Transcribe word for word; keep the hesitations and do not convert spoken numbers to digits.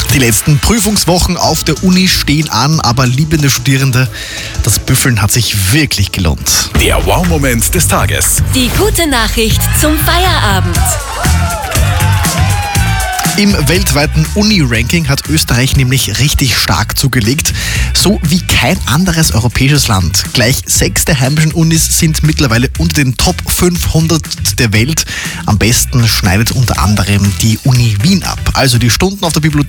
Die letzten Prüfungswochen auf der Uni stehen an, aber liebende Studierende, das Büffeln hat sich wirklich gelohnt. Der Wow-Moment des Tages. Die gute Nachricht zum Feierabend. Im weltweiten Uni-Ranking hat Österreich nämlich richtig stark zugelegt, so wie kein anderes europäisches Land. Gleich sechs der heimischen Unis sind mittlerweile unter den Top fünfhundert der Welt. Am besten schneidet unter anderem die Uni Wien ab. Also die Stunden auf der Bibliothek